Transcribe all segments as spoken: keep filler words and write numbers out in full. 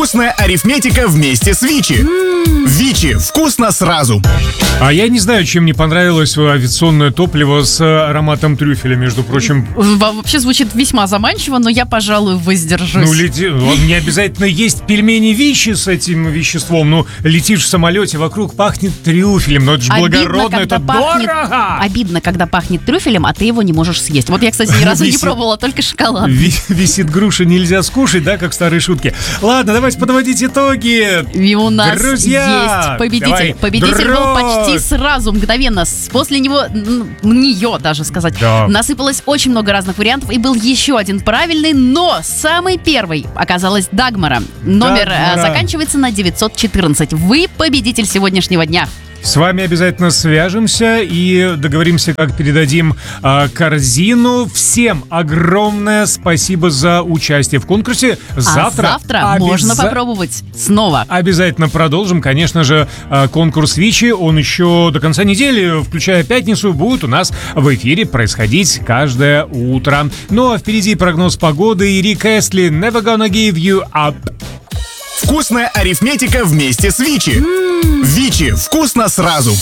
Вкусная арифметика вместе с Вичи. Вичи. Вкусно сразу. А я не знаю, чем мне понравилось авиационное топливо с ароматом трюфеля, между прочим. Вообще звучит весьма заманчиво, но я, пожалуй, воздержусь. Ну, лети... не обязательно есть пельмени Вичи с этим веществом. Ну, летишь в самолете, вокруг пахнет трюфелем. Но это же благородно, это пахнет... дорого. Обидно, когда пахнет трюфелем, а ты его не можешь съесть. Вот я, кстати, ни разу не пробовала, только шоколад. Висит груша, нельзя скушать, да, как старые шутки. Ладно, давайте подводить итоги. И у нас Друзья, есть победитель. давай, Победитель дрот. был почти сразу, мгновенно. После него, нее даже сказать, да. насыпалось очень много разных вариантов. И был еще один правильный, но самый первый оказалась Дагмара. Номер Дагмара. заканчивается на девятьсот четырнадцать. Вы победитель сегодняшнего дня. С вами обязательно свяжемся и договоримся, как передадим э, корзину. Всем огромное спасибо за участие в конкурсе. Завтра, а завтра обяз... можно попробовать снова. Обязательно продолжим. Конечно же, э, конкурс Вичи, он еще до конца недели, включая пятницу, будет у нас в эфире происходить каждое утро. Ну а впереди прогноз погоды и Рик Эстли «Never gonna give you up». Вкусная арифметика вместе с Вичи. Mm. Вичи. Вкусно сразу.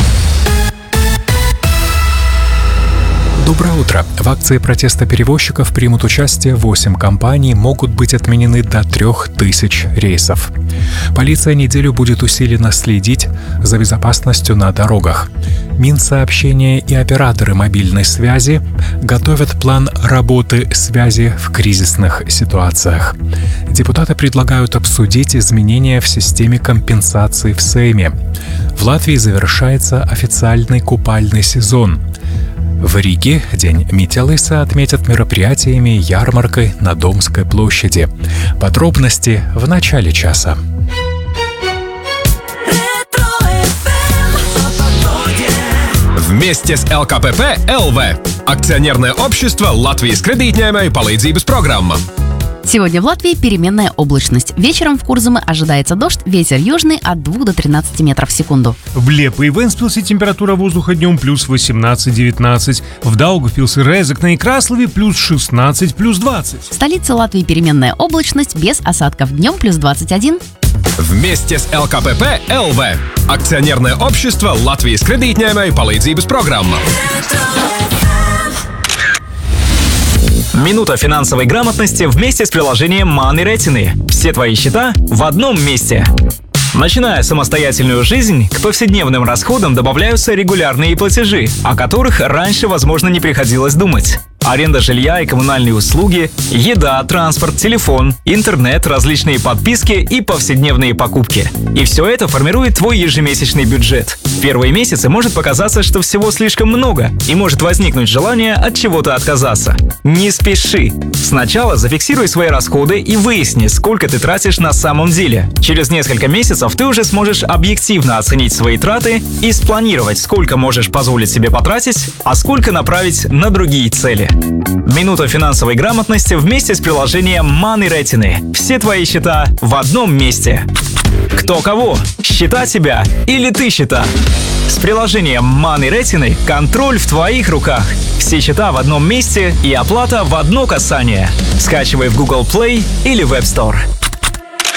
Доброе утро. В акции протеста перевозчиков примут участие восемь компаний, могут быть отменены до трех тысяч рейсов. Полиция неделю будет усиленно следить за безопасностью на дорогах. Минсообщения и операторы мобильной связи готовят план работы связи в кризисных ситуациях. Депутаты предлагают обсудить изменения в системе компенсации в Сейме. В Латвии завершается официальный купальный сезон. В Риге День Митя-Лыса отметят мероприятиями, ярмаркой на Домской площади. Подробности в начале часа. Вместе с эл ка пэ пэ эл ви акционерное общество Латвijas kredītņēmēju palīdzības programma. Сегодня в Латвии переменная облачность. Вечером в Курзаме ожидается дождь, ветер южный от двух до тринадцати метров в секунду. В Лепо и Вентспилсе температура воздуха днем плюс восемнадцать-девятнадцать. В Даугавпилсе, Резекне и Краслове плюс шестнадцать, плюс двадцать. В столице Латвии переменная облачность без осадков. Днем плюс двадцать один. Вместе с эл ка пэ пэ эл ви акционерное общество Латвijas kredītņēmēju palīdzības programma. Минута финансовой грамотности вместе с приложением Money Retin. Все твои счета в одном месте. Начиная самостоятельную жизнь, к повседневным расходам добавляются регулярные платежи, о которых раньше, возможно, не приходилось думать. Аренда жилья и коммунальные услуги, еда, транспорт, телефон, интернет, различные подписки и повседневные покупки. И все это формирует твой ежемесячный бюджет. В первые месяцы может показаться, что всего слишком много, и может возникнуть желание от чего-то отказаться. Не спеши. Сначала зафиксируй свои расходы и выясни, сколько ты тратишь на самом деле. Через несколько месяцев ты уже сможешь объективно оценить свои траты и спланировать, сколько можешь позволить себе потратить, а сколько направить на другие цели. Минута финансовой грамотности вместе с приложением Money Retin. Все твои счета в одном месте. Кто кого? Счета тебя или ты счета? С приложением Money Retin контроль в твоих руках. Все счета в одном месте и оплата в одно касание. Скачивай в Google Play или в App Store.